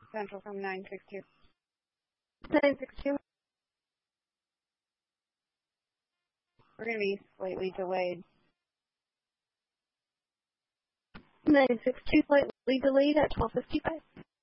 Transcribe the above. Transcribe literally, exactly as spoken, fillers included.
Central from nine six two. nine six two. We're going to be slightly delayed. nine six two, slightly delayed at twelve fifty-five.